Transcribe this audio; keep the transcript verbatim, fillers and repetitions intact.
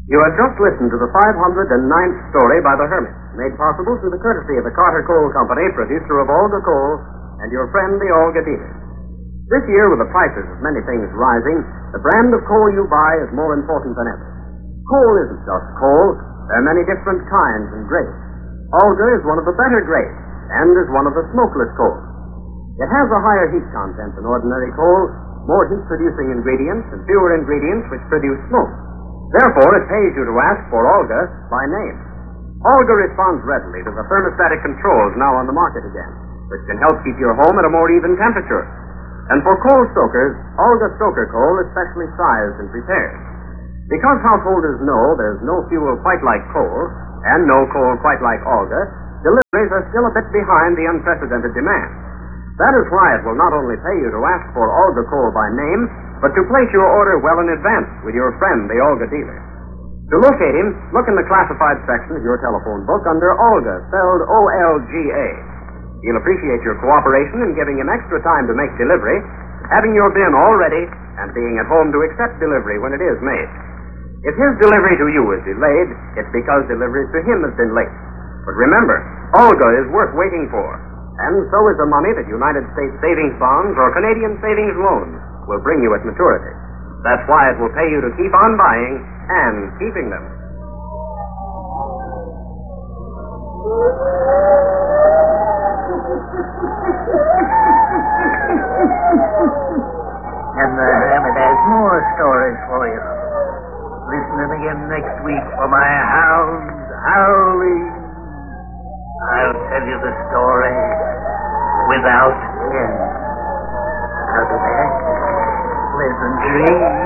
You have just listened to the five hundred ninth story by The Hermit, made possible through the courtesy of the Carter Coal Company, producer of Olga Coal, and your friend, the Olga dealer. This year, with the prices of many things rising, the brand of coal you buy is more important than ever. Coal isn't just coal. There are many different kinds and grades. Olga is one of the better grades, and is one of the smokeless coals. It has a higher heat content than ordinary coal, more heat-producing ingredients, and fewer ingredients which produce smoke. Therefore, it pays you to ask for Olga by name. Olga responds readily to the thermostatic controls now on the market again, which can help keep your home at a more even temperature. And for coal stokers, Olga Stoker Coal is specially sized and prepared. Because householders know there's no fuel quite like coal, and no coal quite like Olga, deliveries are still a bit behind the unprecedented demand. That is why it will not only pay you to ask for Olga Coal by name, but to place your order well in advance with your friend, the Olga dealer. To locate him, look in the classified section of your telephone book under Olga, spelled O L G A. He'll appreciate your cooperation in giving him extra time to make delivery, having your bin all ready, and being at home to accept delivery when it is made. If his delivery to you is delayed, it's because delivery to him has been late. But remember, Olga is worth waiting for. And so is the money that United States savings bonds or Canadian savings loans will bring you at maturity. That's why it will pay you to keep on buying and keeping them. And the Hermit has more stories for you. Listen in again next week for my hounds howling. I'll tell you the story without end. Out of that, pleasant dreams.